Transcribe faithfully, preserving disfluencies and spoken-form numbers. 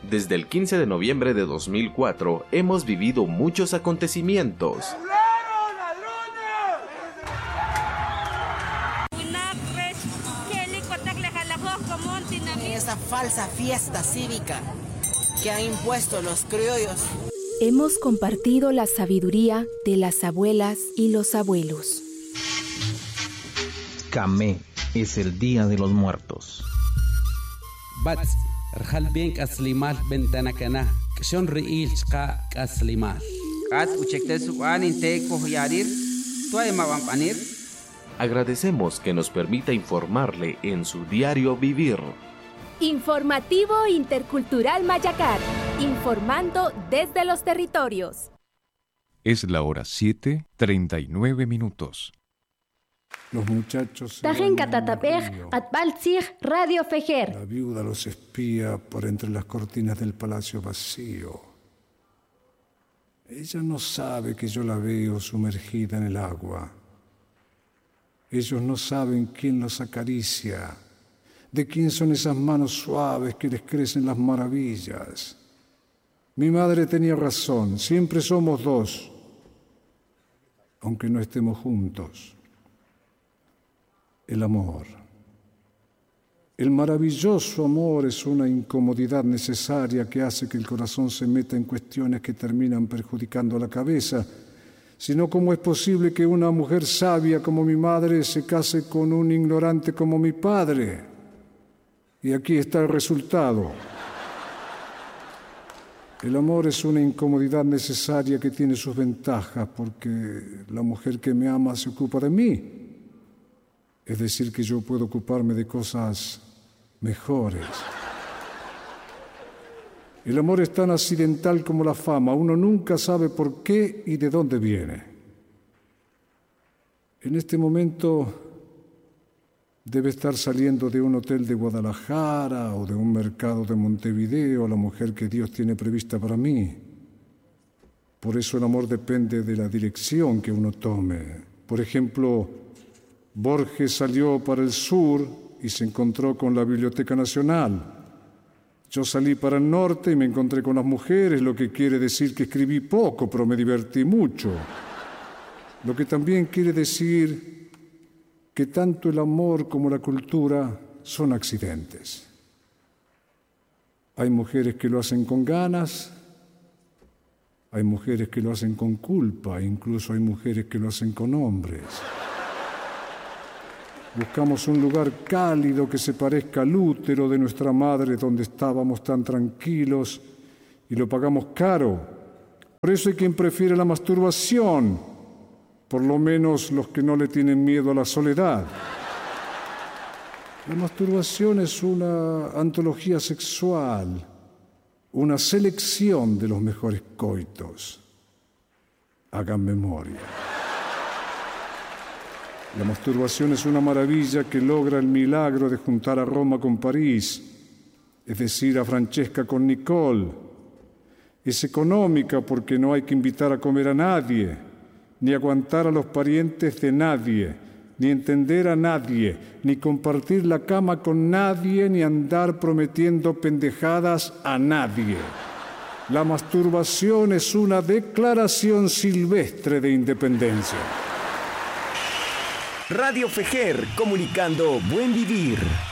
Desde el quince de noviembre de dos mil cuatro hemos vivido muchos acontecimientos. Esa falsa fiesta cívica que han impuesto los criollos. Hemos compartido la sabiduría de las abuelas y los abuelos. Camé es el Día de los Muertos. Bats, rjal bien kaslimal bentanakana, kshon riil chqa kaslimal. Kat uchekte suan inte kohyarir, tuay mawampanir. Agradecemos que nos permita informarle en su diario vivir. Informativo Intercultural Mayacar, informando desde los territorios. Es la hora siete, treinta y nueve minutos. Los muchachos... Tajen Catatapej, Atbaltzig, Radio Fejer. La viuda los espía por entre las cortinas del palacio vacío. Ella no sabe que yo la veo sumergida en el agua. Ellos no saben quién los acaricia, de quién son esas manos suaves que les crecen las maravillas. Mi madre tenía razón, siempre somos dos, aunque no estemos juntos. El amor. El maravilloso amor es una incomodidad necesaria que hace que el corazón se meta en cuestiones que terminan perjudicando la cabeza. Sino cómo es posible que una mujer sabia como mi madre se case con un ignorante como mi padre. Y aquí está el resultado. El amor es una incomodidad necesaria que tiene sus ventajas porque la mujer que me ama se ocupa de mí. Es decir, que yo puedo ocuparme de cosas mejores. El amor es tan accidental como la fama. Uno nunca sabe por qué y de dónde viene. En este momento debe estar saliendo de un hotel de Guadalajara o de un mercado de Montevideo la mujer que Dios tiene prevista para mí. Por eso el amor depende de la dirección que uno tome. Por ejemplo, Borges salió para el sur y se encontró con la Biblioteca Nacional. Yo salí para el norte y me encontré con las mujeres, lo que quiere decir que escribí poco, pero me divertí mucho. Lo que también quiere decir que tanto el amor como la cultura son accidentes. Hay mujeres que lo hacen con ganas, hay mujeres que lo hacen con culpa, incluso hay mujeres que lo hacen con hombres. Buscamos un lugar cálido que se parezca al útero de nuestra madre donde estábamos tan tranquilos y lo pagamos caro. Por eso hay quien prefiere la masturbación, por lo menos los que no le tienen miedo a la soledad. La masturbación es una antología sexual, una selección de los mejores coitos. Hagan memoria. La masturbación es una maravilla que logra el milagro de juntar a Roma con París, es decir, a Francesca con Nicole. Es económica porque no hay que invitar a comer a nadie, ni aguantar a los parientes de nadie, ni entender a nadie, ni compartir la cama con nadie, ni andar prometiendo pendejadas a nadie. La masturbación es una declaración silvestre de independencia. Radio Fejer, comunicando buen vivir.